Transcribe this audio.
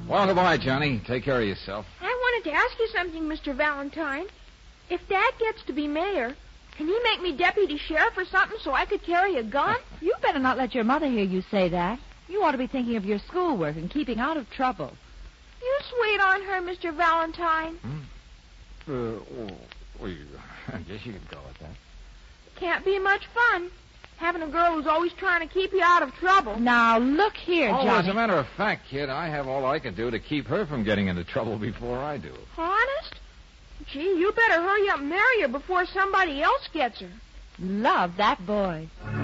Well, goodbye, Johnny. Take care of yourself. I wanted to ask you something, Mr. Valentine. If Dad gets to be mayor, can he make me deputy sheriff or something so I could carry a gun? You better not let your mother hear you say that. You ought to be thinking of your schoolwork and keeping out of trouble. You sweet on her, Mr. Valentine. I guess you could go with that. Can't be much fun, having a girl who's always trying to keep you out of trouble. Now, look here, Oh, Johnny. as a matter of fact, kid, I have all I can do to keep her from getting into trouble before I do. Honest? Gee, you better hurry up and marry her before somebody else gets her. Love that boy.